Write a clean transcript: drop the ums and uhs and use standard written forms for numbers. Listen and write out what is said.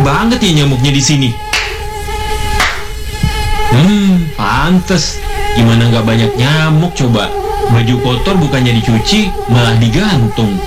banget ya nyamuknya di sini. Pantes. Gimana nggak banyak nyamuk coba? Baju kotor bukannya dicuci, malah digantung.